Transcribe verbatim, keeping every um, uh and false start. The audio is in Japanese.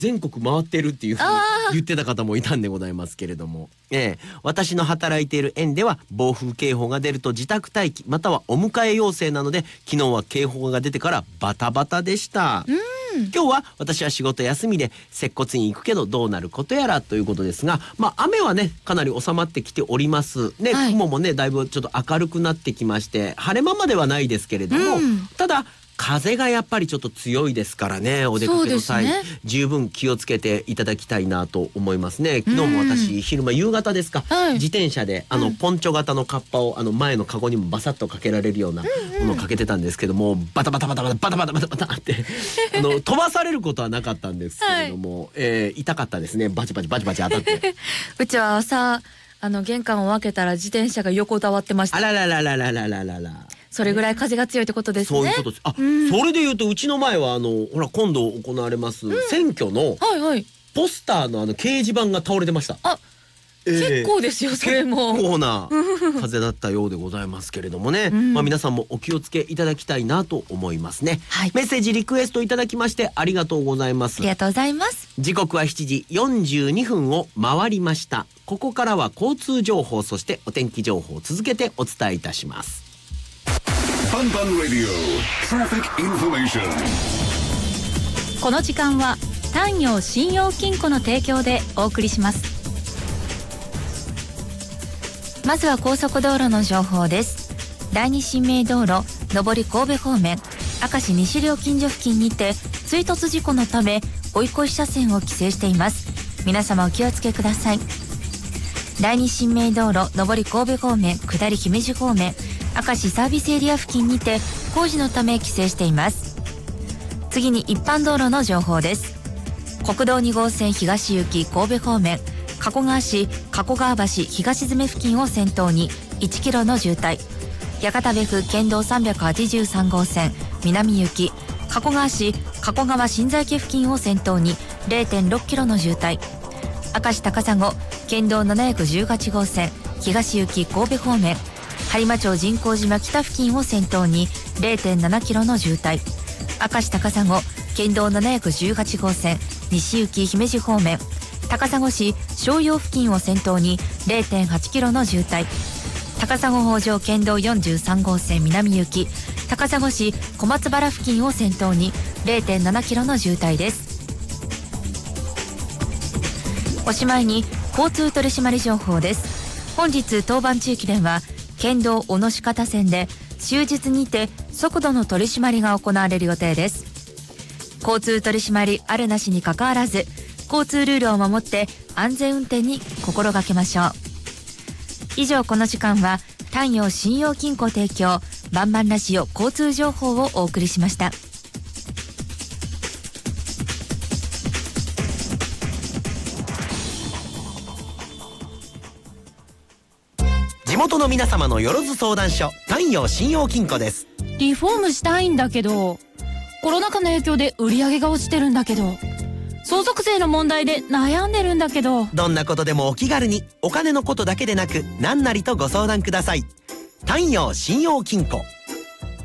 全国回ってるっていうふうに言ってた方もいたんでございますけれども、ええ、私の働いている園では暴風警報が出ると自宅待機またはお迎え要請なので、昨日は警報が出てからバタバタでした。うん、今日は私は仕事休みで接骨院行くけどどうなることやらということですが、まあ雨はねかなり収まってきておりますね、はい、雲もねだいぶちょっと明るくなってきまして、晴れ間まではないですけれども、うん、ただ風がやっぱりちょっと強いですからね、お出かけの際、ね、十分気をつけていただきたいなと思いますね。昨日も私、うん、昼間夕方ですか、はい、自転車であの、うん、ポンチョ型のカッパをあの前のカゴにもバサッとかけられるようなものをかけてたんですけども、うんうん、バタバタバタバタバタバタバタバタってあの飛ばされることはなかったんですけれども、はい、えー、痛かったですね。バチバチバチバチ当たってうちは朝あの玄関を開けたら自転車が横たわってました。 あららららららららら。 それぐらい風が強いってことですね。 そういうことです。あ、うん、それで言うとうちの前はあのほら今度行われます、うん、選挙のポスターのあの掲示板が倒れてました。 あ、えー、結構ですよそれも。 結構な風だったようでございますけれどもね、うん、まあ皆さんもお気をつけいただきたいなと思いますね、はい、メッセージリクエストいただきましてありがとうございます。 ありがとうございます。 時刻はしちじよんじゅうにふんを回りました。ここからは交通情報そしてお天気情報を続けてお伝えいたします。 パンパンラディオトラフィックインフォメーション。 この時間はタンヨー信用金庫の提供でお送りします。 まずは高速道路の情報です。だいに新名道路上り神戸方面明石西料金所付近にて追突事故のため追い越し車線を規制しています。皆様お気をつけください。だいに新名道路上り神戸方面下り姫路方面明石サービスエリア付近にて工事のため規制しています。次に一般道路の情報です。国道に号線東行き神戸方面加古川市加古川橋東詰付近を先頭にいちキロの渋滞。屋形部府県道さんびゃくはちじゅうさん号線南行き加古川市加古川新在家付近を先頭に れいてんろくキロの渋滞。明石高砂県道ななひゃくじゅうはち号線東行き神戸方面播磨町神光島北付近を先頭に れいてんななキロの渋滞。明石高砂県道ななひゃくじゅうはち号線西行き姫路方面高砂市商用付近を先頭に れいてんはちキロの渋滞。高砂北条県道よんじゅうさん号線南行き高砂市小松原付近を先頭に れいてんななキロの渋滞です。おしまいに交通取締り情報です。本日当番地域では県道小野鹿田線で終日にて速度の取り締まりが行われる予定です。交通取り締まりあるなしにかかわらず交通ルールを守って安全運転に心がけましょう。以上この時間はタンヨー信用金庫提供バンバンラジオ交通情報をお送りしました。 地元の皆様のよろず相談所タンヨー信用金庫です。 リフォームしたいんだけどコロナ禍の影響で売り上げが落ちてるんだけど相続税の問題で悩んでるんだけど。 どんなことでもお気軽にお金のことだけでなく何なりとご相談ください。タンヨー信用金庫